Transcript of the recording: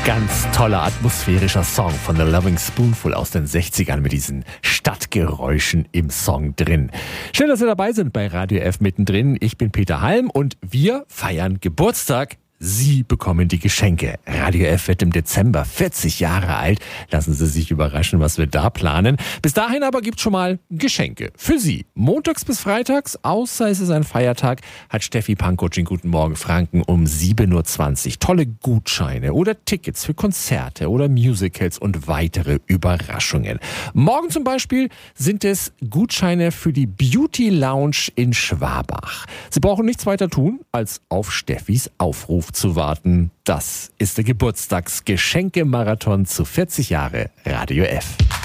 Ganz toller atmosphärischer Song von The Loving Spoonful aus den 60ern mit diesen Stadtgeräuschen im Song drin. Schön, dass Sie dabei sind bei Radio F mittendrin. Ich bin Peter Halm und wir feiern Geburtstag. Sie bekommen die Geschenke. Radio F wird im Dezember 40 Jahre alt. Lassen Sie sich überraschen, was wir da planen. Bis dahin aber gibt's schon mal Geschenke für Sie. Montags bis freitags, außer es ist ein Feiertag, hat Steffi Pankow in Guten Morgen Franken um 7.20 Uhr tolle Gutscheine oder Tickets für Konzerte oder Musicals und weitere Überraschungen. Morgen zum Beispiel sind es Gutscheine für die Beauty Lounge in Schwabach. Sie brauchen nichts weiter tun, als auf Steffis Aufruf zu warten. Das ist der Geburtstagsgeschenke-Marathon zu 40 Jahre Radio F.